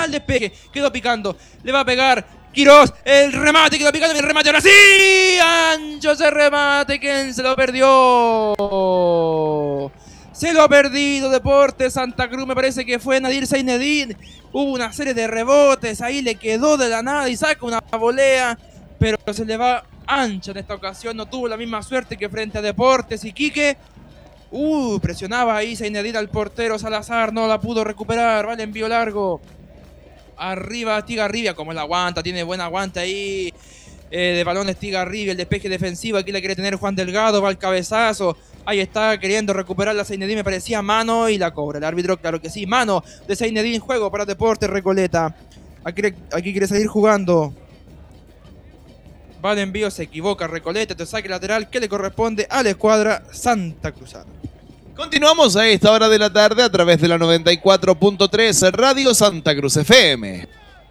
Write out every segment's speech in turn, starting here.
al despeje, quedó picando, le va a pegar Quirós, el remate, quedó picando, el remate, ahora sí, ancho ese remate, ¿quién se lo perdió? Se lo ha perdido Deportes Santa Cruz, me parece que fue Nadir Zainedine. Hubo una serie de rebotes, ahí le quedó de la nada y saca una volea, pero se le va ancha en esta ocasión, no tuvo la misma suerte que frente a Deportes Iquique. Presionaba ahí Zainedine al portero Salazar, no la pudo recuperar, vale, envío largo. Arriba Estigarribia, como la aguanta, tiene buena aguanta ahí. De balón Estigarribia, el despeje defensivo, aquí la quiere tener Juan Delgado, va al cabezazo. Ahí está queriendo recuperar la Zainedine, me parecía mano y la cobra el árbitro, claro que sí, mano de Zainedine, juego para Deportes Recoleta. Aquí quiere salir jugando. Va el envío, se equivoca Recoleta, te saque lateral que le corresponde a la escuadra Santa Cruzana. Continuamos a esta hora de la tarde a través de la 94.3 Radio Santa Cruz FM.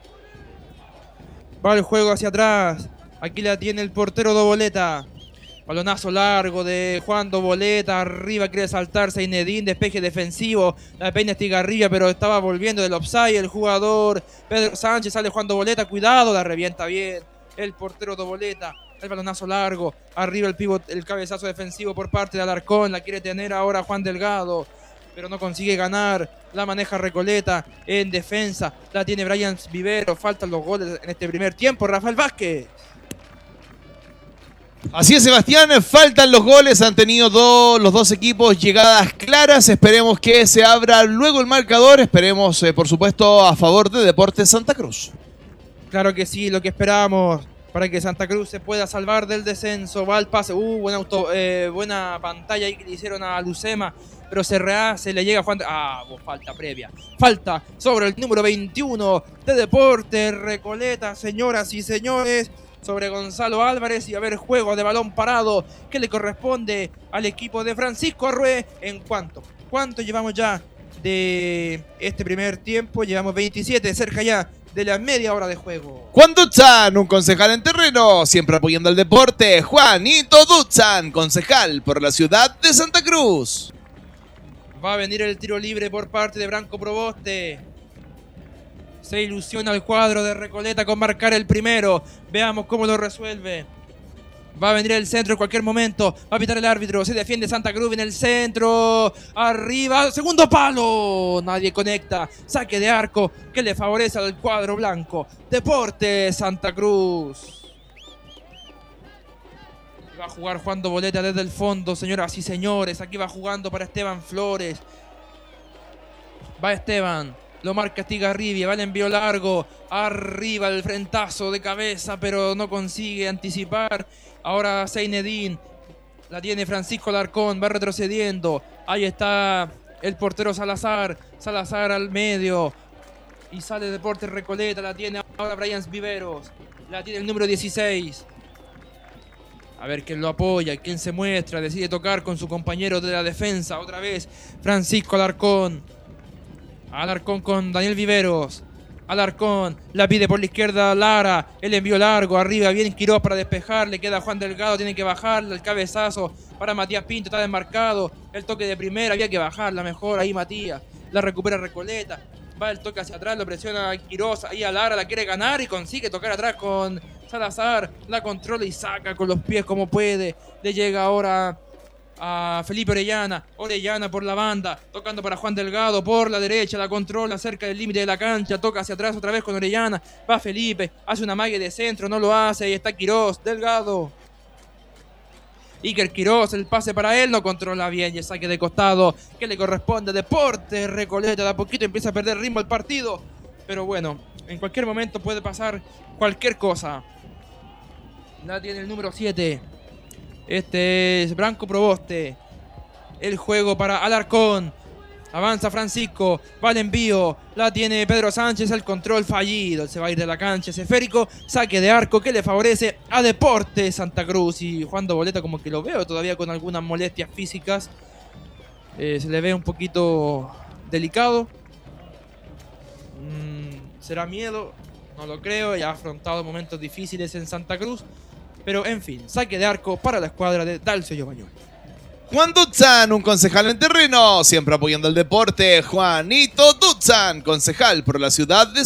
Va el juego hacia atrás. Aquí la tiene el portero Doboleta. Balonazo largo de Juan Doboleta. Arriba quiere saltar Zainedine. Despeje defensivo. La peina Estigarribia, pero estaba volviendo del offside el jugador Pedro Sánchez. Sale Juan Doboleta. Cuidado, la revienta bien el portero Doboleta. El balonazo largo. Arriba el pivot, el cabezazo defensivo por parte de Alarcón. La quiere tener ahora Juan Delgado, pero no consigue ganar. La maneja Recoleta en defensa. La tiene Brian Vivero. Faltan los goles en este primer tiempo. Rafael Vázquez. Así es, Sebastián, faltan los goles, han tenido los dos equipos llegadas claras, esperemos que se abra luego el marcador, esperemos por supuesto a favor de Deportes Santa Cruz. Claro que sí, lo que esperamos para que Santa Cruz se pueda salvar del descenso. Va al pase, buena pantalla ahí que le hicieron a Lucema, pero se rehace, le llega a Juan. Falta previa. Falta sobre el número 21 de Deportes Recoleta, señoras y señores, sobre Gonzalo Álvarez, y a ver, juego de balón parado que le corresponde al equipo de Francisco Arrué. ¿En cuánto llevamos ya de este primer tiempo? Llevamos 27, cerca ya de la media hora de juego. Juan Dutzan, un concejal en terreno, siempre apoyando al deporte. Juanito Dutzan, concejal por la ciudad de Santa Cruz. Va a venir el tiro libre por parte de Branco Proboste. Se ilusiona el cuadro de Recoleta con marcar el primero. Veamos cómo lo resuelve. Va a venir el centro en cualquier momento. Va a pitar el árbitro. Se defiende Santa Cruz en el centro. Arriba. Segundo palo. Nadie conecta. Saque de arco que le favorece al cuadro blanco. Deportes Santa Cruz. Va a jugar Juan Doboleta desde el fondo, señoras y señores. Aquí va jugando para Esteban Flores. Va Esteban. Lo marca Estigarribia, va el envío largo, arriba el frentazo de cabeza, pero no consigue anticipar. Ahora Zainedine, la tiene Francisco Alarcón, va retrocediendo. Ahí está el portero Salazar, Salazar al medio. Y sale Deportes Recoleta, la tiene ahora Brian Viveros, la tiene el número 16. A ver quién lo apoya, quién se muestra, decide tocar con su compañero de la defensa. Otra vez Francisco Alarcón. Alarcón con Daniel Viveros. Alarcón la pide por la izquierda Lara. El envío largo. Arriba viene Quirós para despejar. Le queda Juan Delgado. Tiene que bajarla. El cabezazo para Matías Pinto. Está desmarcado. El toque de primera. Había que bajarla mejor. Ahí Matías. La recupera Recoleta. Va el toque hacia atrás. Lo presiona Quirós. Ahí a Lara. La quiere ganar y consigue tocar atrás con Salazar. La controla y saca con los pies como puede. Le llega ahora a Felipe Orellana. Orellana por la banda, tocando para Juan Delgado por la derecha, la controla cerca del límite de la cancha, toca hacia atrás otra vez con Orellana, va Felipe, hace una magia de centro, no lo hace, ahí está Quirós, Delgado. Iker Quirós, el pase para él, no controla bien y el saque de costado que le corresponde a Deportes Recoleta. De a poquito empieza a perder ritmo el partido, pero bueno, en cualquier momento puede pasar cualquier cosa. La tiene el número 7. Este es Branco Proboste. El juego para Alarcón. Avanza Francisco. Va el envío. La tiene Pedro Sánchez. El control fallido. Se va a ir de la cancha. Es esférico. Saque de arco que le favorece a Deportes Santa Cruz. Y Juan Doboleta como que lo veo todavía con algunas molestias físicas. Se le ve un poquito delicado. ¿Será miedo? No lo creo. Ya ha afrontado momentos difíciles en Santa Cruz. Pero en fin, saque de arco para la escuadra de Dalcio Yobañón. Juan Dutzan, un concejal en terreno, siempre apoyando el deporte. Juanito Dutzan, concejal por la ciudad de